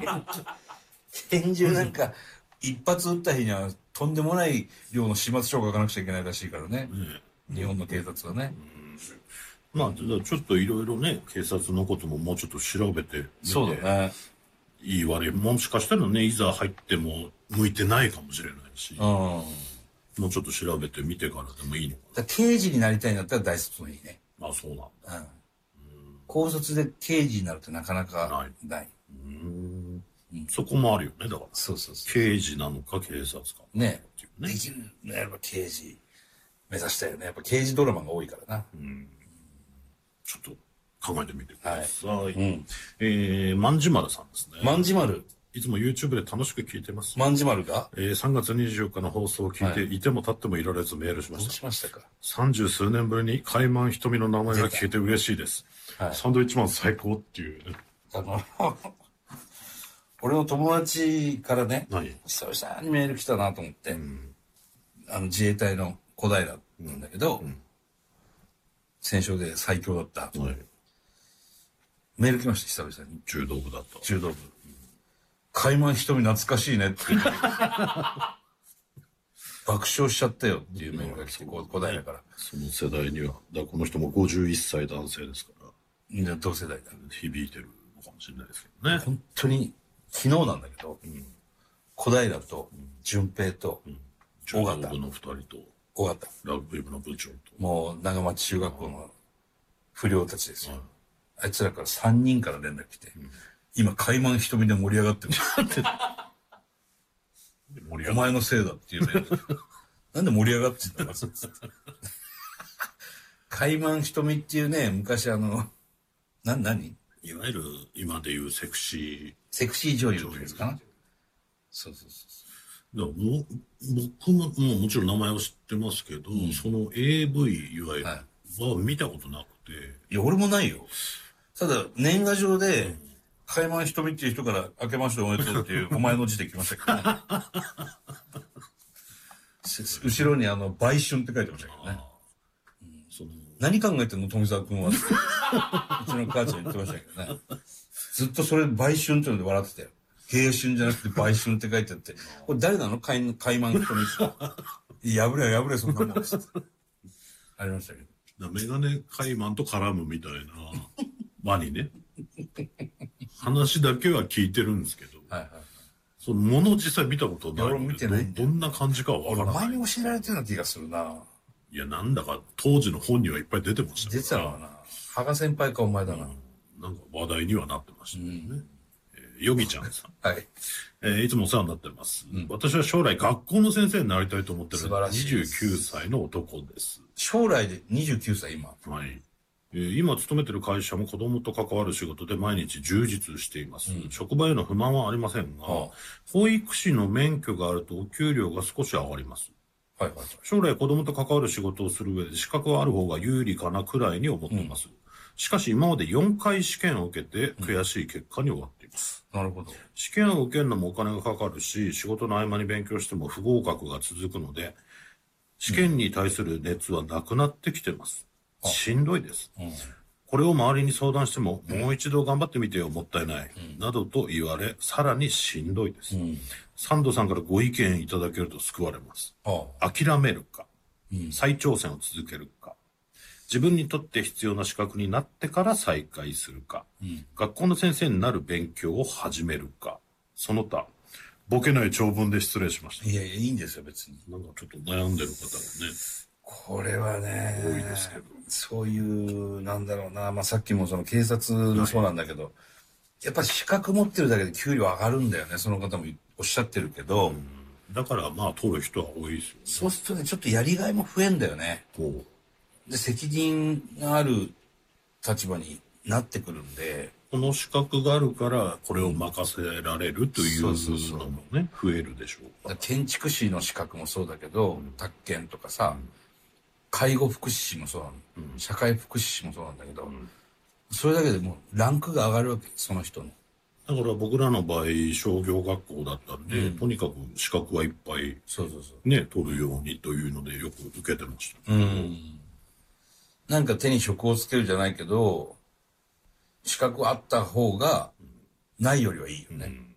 拳銃なんか、一発撃った日にはとんでもない量の始末書を書かなくちゃいけないらしいからね。日本の警察はね。 まあ、ちょっといろいろね、警察のことももうちょっと調べてみて。 そうだね。 いい悪い。もしかしたらね、いざ入っても向いてないかもしれないし。もうちょっと調べてみてからでもいいのかな。刑事になりたいんだったら大卒のいいね。 あ、そうなんだ。 高卒で刑事になるってなかなかない。 そこもあるよね、だから。 そうそうそう。 刑事なのか警察か。 ね。できるのやれば刑事目指したいよね。やっぱ刑事ドラマが多いからな。 ちょっと考えてみてください。まんじまるさんですね。 まんじまる。 いつも YouTube で楽しく聞いてます。 まんじまるが 3月24日の放送を聞いて、いても立ってもいられずメールしました。 どうしましたか 30数年ぶりにカイマン瞳の名前が聞けて嬉しいです。サンドイッチマン最高っていうね。 俺の友達からね、 何久々にメール来たなと思って、自衛隊の小平なんだけど、戦勝で最強だった。メール来ました、久々に。 柔道部だった。 柔道部。海満瞳懐かしいねって。爆笑しちゃったよっていうメールが来て、小平から。 その世代には、この人も51歳男性ですから。 同世代だ。 響いてるのかもしれないですけどね。 本当に、昨日なんだけど、小平と、淳平と、 柔道部の2人と、 尾形。 ラグビー部の部長と。 もう、長町中学校の不良たちですよ。あいつらから3人から連絡来て、今、海満瞳で盛り上がってる。お前のせいだっていうね。なんで盛り上がってんだ海満瞳っていうね、昔何いわゆる今でいうセクシー女優ですかな。そうそうそう。 僕ももちろん名前を知ってますけど、その AV いわゆるは見たことなくて。 いや、俺もないよ。ただ、年賀状で、海満瞳っていう人から明けましておめでとうっていうお前の字で来ましたけどね。後ろに売春って書いてましたけどね。何考えてんの富澤君は。うちの母ちゃん言ってましたけどね。ずっとそれ売春っていうので笑ってたよ。芸春じゃなくて売春って書いてあって。これ誰なの海満瞳。破れ、そんなもんです。ありましたけど。 メガネ海満と絡むみたいな輪にね。話だけは聞いてるんですけど。そのもの実際見たことない。 俺見てない。 どんな感じかはわからない。 前に教えられてるような気がするな。 いや、なんだか当時の本にはいっぱい出てましたから。 出てたのかな。羽賀先輩かお前だな。 なんか話題にはなってましたね。ヨギちゃんさん。 はい。 いつもお世話になってます。私は将来学校の先生になりたいと思ってる29歳の男です。 将来で29歳今。 はい。今勤めてる会社も子供と関わる仕事で毎日充実しています。職場への不満はありませんが、保育士の免許があるとお給料が少し上がります。将来子供と関わる仕事をする上で資格はある方が有利かなくらいに思っています。しかし今まで4回試験を受けて悔しい結果に終わっています。 なるほど。 試験を受けるのもお金がかかるし、仕事の合間に勉強しても不合格が続くので、試験に対する熱はなくなってきてます。しんどいです。これを周りに相談しても、もう一度頑張ってみてよ、もったいない。などと言われ、さらにしんどいです。サンドさんからご意見いただけると救われます。諦めるか、再挑戦を続けるか、自分にとって必要な資格になってから再開するか、学校の先生になる勉強を始めるか、その他、ボケない長文で失礼しました。 いや、いいんですよ、別に。 なんかちょっと悩んでる方がね。 これはね、 多いですけど。 そういう、なんだろうな、さっきもその警察もそうなんだけど、やっぱり資格持ってるだけで給料上がるんだよね、その方もおっしゃってるけど。 だから取る人は多いですよね。 そうするとね、ちょっとやりがいも増えんだよね。で、責任がある立場になってくるんで。 この資格があるから、これを任せられるというのもね、増えるでしょうか。 建築士の資格もそうだけど、宅建とかさ、介護福祉士もそうなの、社会福祉士もそうなんだけど、それだけでもうランクが上がるわけ、その人の。 だから僕らの場合、商業学校だったんで、とにかく資格はいっぱい、ね、取るようにというのでよく受けてました。 なんか手に職をつけるじゃないけど、資格あった方が、ないよりはいいよね。